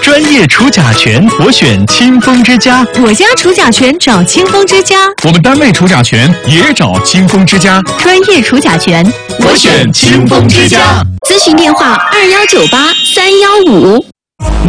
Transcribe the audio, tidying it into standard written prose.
专业除甲醛，我选清风之家。 我家除甲醛找清风之家。 我们单位除甲醛也找清风之家。 专业除甲醛， 我选清风之家。 咨询电话：21983115。